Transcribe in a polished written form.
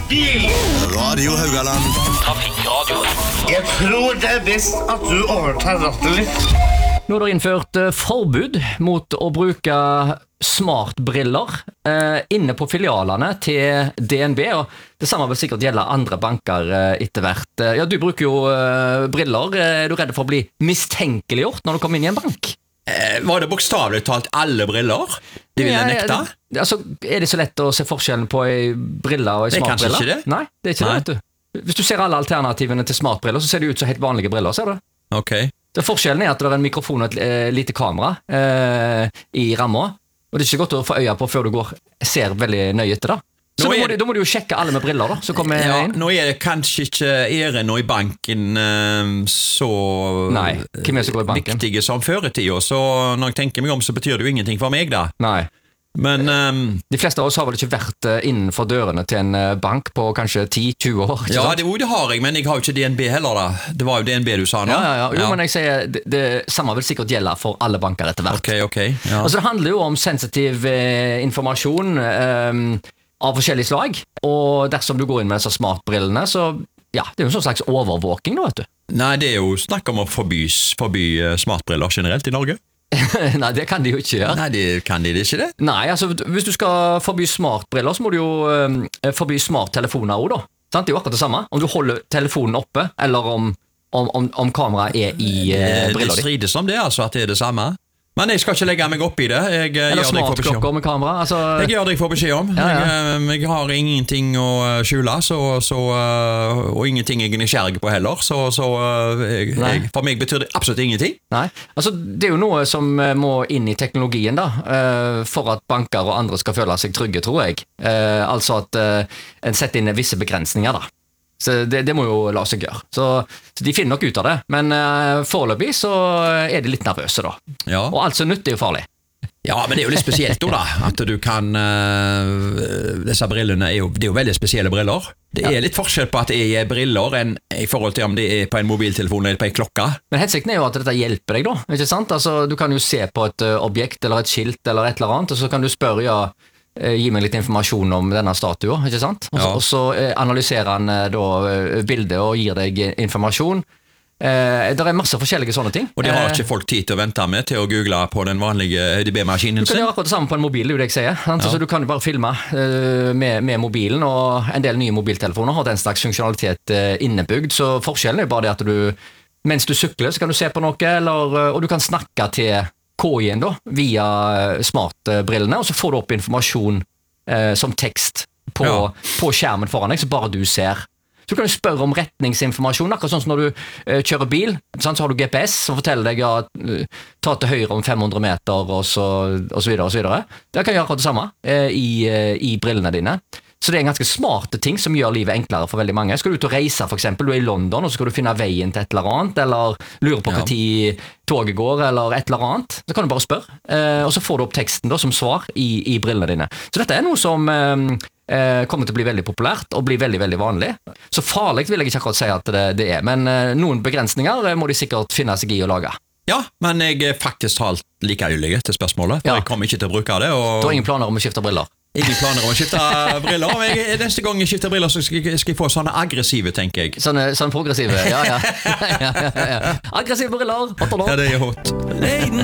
bil. Radio Haugaland. Trafikkradio. Jeg tror det best at du overtar rattet litt. Nå er det innført forbud mot å bruke smartbriller inne på filialene til DNB, og det samme vil sikkert gjelde andre banker etter hvert. Ja, du bruker jo briller. Er du redd for å bli mistenkeliggjort når du kommer inn i en bank? Var det bokstavelig talt alle briller? De ville nekta? Altså, er det så lett å se forskjellen på en brille og en smartbrille? Det er kanskje ikke det? Nei, det er ikke det, vet du. Hvis du ser alle alternativene til smartbriller, så ser det ut som helt vanlige briller, ser du? Ok. Så forskjellen er at det er en mikrofon og et lite kamera i rammen, og det er ikke godt å få øye på før du ser veldig nøye etter da. Så da må du jo sjekke alle med briller da, så kommer inn. Nå er det kanskje ikke nå i banken så Nei, hvem er det som går i banken? Viktige som før i tiden, så når jeg tenker meg om så betyr det jo ingenting for meg da. Nei. Men de fleste av oss har vel ikke vært innenfor dørene til en bank på kanskje 10-20 år, ikke sant? Ja, det har jeg, men jeg har jo ikke DNB heller da. Det var jo DNB du sa nå. Ja. Jo, men jeg sier, det samme vil sikkert gjelde for alle banker etter hvert. Ok, ja. Altså, det handler jo om sensitiv informasjon av forskjellige slag, og dersom du går inn med disse smartbrillene, så ja, det er jo en sånn slags overvåking da, vet du. Nei, det er jo snakk om å forby smartbriller generelt i Norge. Nei, det kan de jo ikke gjøre. Nei, kan de ikke det? Nei, altså, hvis du skal forby smartbriller, så må du jo forby smarttelefoner også da. Sant? Det er jo akkurat det samme. Om du holder telefonen oppe, eller om kameraet er i briller. Det strides om det, altså, at det er det samme. Men jeg skal ikke legge meg opp i det. Eller smartklokker med kamera. Altså, jeg gjør det jeg får beskjed om. Jeg har ingenting å skjule, og ingenting jeg er nysgjerrig på heller. For meg betyr det absolutt ingenting. Nei, altså det er jo noe som må inn i teknologien da, for at banker og andre skal føle seg trygge, tror jeg. Altså at en setter inn visse begrensninger da. Så det må jo la seg gjøre. Så de finner nok ut av det. Men foreløpig så er de litt nervøse da. Ja. Og alt som nytt er jo farlig. Ja, men det er jo litt spesielt da, at du kan disse brillene det er jo veldig spesielle briller. Det er litt forskjell på at det er briller enn i forhold til om det er på en mobiltelefon eller på en klokka. Men hensikten er jo at dette hjelper deg da, ikke sant? Altså, du kan jo se på et objekt eller et skilt eller et eller annet, og så kan du spørre, gi meg litt informasjon om denne statuen, ikke sant? Og så analyserer han da bildet og gir deg informasjon. Det er masse forskjellige sånne ting. Og det har ikke folk tid til å vente med til å google på den vanlige EDB-maskinen sin? Du kan gjøre akkurat det samme på en mobil, det er jo det jeg sier. Så du kan jo bare filme med mobilen, og en del nye mobiltelefoner har den slags funksjonalitet innebygd, så forskjellen er bare det at mens du sykler, så kan du se på noe, og du kan snakke til KI-en da, via smartbrillene, og så får du opp informasjon som tekst på skjermen foran deg, så bare du ser. Så du kan jo spørre om retningsinformasjon, akkurat sånn som når du kjører bil, så har du GPS som forteller deg ta til høyre om 500 meter, og så videre, og så videre. Det kan gjøre akkurat det samme i brillene dine. Så det er en ganske smarte ting som gjør livet enklere for veldig mange. Skal du ut og reise for eksempel, du er i London, og så skal du finne veien til et eller annet, eller lure på hva tid toget går, eller et eller annet, så kan du bare spørre. Og så får du opp teksten da, som svar i brillene dine. Så dette er noe som kommer til å bli veldig populært, og bli veldig, veldig vanlig. Så farlig vil jeg ikke akkurat si at det er, men noen begrensninger må de sikkert finne seg i å lage. Ja, men jeg er faktisk talt likegyldig til spørsmålet, for jeg kommer ikke til å bruke det. Du har ingen planer om å skifte briller? Ingen planer om å skifte briller. Neste gang jeg skifter briller, så skal jeg få sånne aggressive, tenker jeg. Sånne progressive, ja. Aggressive briller, hot or not? Ja, det er hot.